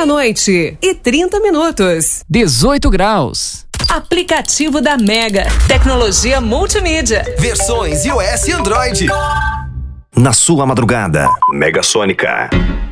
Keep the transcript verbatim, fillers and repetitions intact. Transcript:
noite e trinta minutos. dezoito graus. Aplicativo da Mega. Tecnologia multimídia. Versões iOS e Android. Na sua madrugada, Mega Sônica.